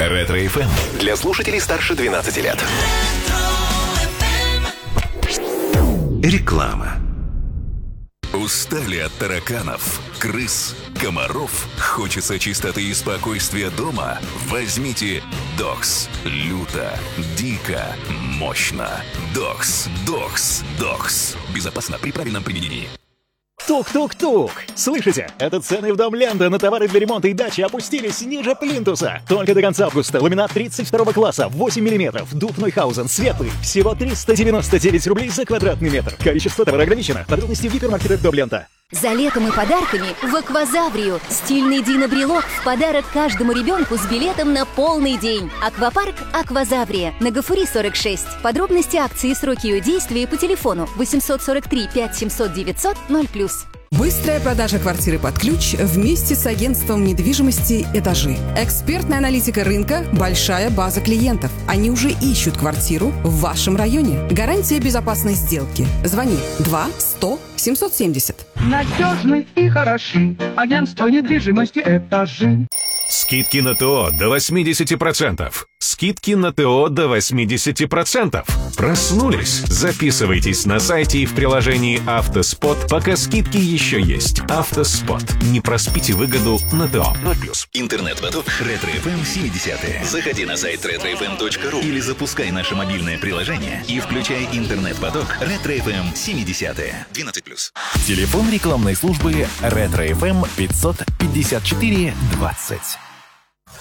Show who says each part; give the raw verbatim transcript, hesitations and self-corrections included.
Speaker 1: Ретро-эф эм для слушателей старше двенадцати лет. Реклама. Устали от тараканов, крыс, комаров? Хочется чистоты и спокойствия дома? Возьмите Докс. Люто, дико, мощно. Докс, Докс, Докс. Безопасно при правильном применении.
Speaker 2: Тук-тук-тук! Слышите? Это цены в дом Ленда на товары для ремонта и дачи опустились ниже плинтуса. Только до конца августа ламинат тридцать второго класса, восемь миллиметров, дуб Нойхаузен, светлый. Всего триста девяносто девять рублей за квадратный метр. Количество товара ограничено. Подробности в гипермаркетах дом Лента.
Speaker 3: За летом и подарками в Аквазаврию. Стильный Дина-брелок в подарок каждому ребенку с билетом на полный день. Аквапарк Аквазаврия. На Гафури сорок шесть. Подробности акции и сроки ее действия по телефону восемьсот сорок три пять семьсот девятьсот ноль плюс.
Speaker 4: Быстрая продажа квартиры под ключ вместе с агентством недвижимости «Этажи». Экспертная аналитика рынка, большая база клиентов. Они уже ищут квартиру в вашем районе. Гарантия безопасной сделки. Звони два сто семьсот семьдесят.
Speaker 5: Надежны и хороши. Агентство недвижимости «Этажи».
Speaker 6: Скидки на ТО до восемьдесят процентов. Скидки на ТО до восемьдесят процентов. Проснулись? Записывайтесь на сайте и в приложении «Автоспот», пока скидки еще есть. «Автоспот». Не проспите выгоду на ТО. ноль плюс.
Speaker 1: Интернет-поток Ретро-эф эм семидесятые. Заходи на сайт ретро эф эм точка ру или запускай наше мобильное приложение и включай интернет-поток Ретро-эф эм семидесятые. двенадцать плюс.
Speaker 7: Телефон рекламной службы Ретро-эф эм пятьсот пятьдесят четыре двадцать.